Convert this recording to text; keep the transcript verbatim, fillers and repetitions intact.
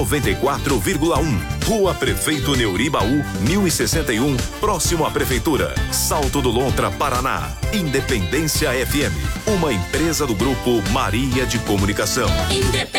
noventa e quatro vírgula um. Rua Prefeito Neuribaú, mil e sessenta e um, próximo à Prefeitura. Salto do Lontra, Paraná. Independência F M, uma empresa do Grupo Maria de Comunicação. Independência.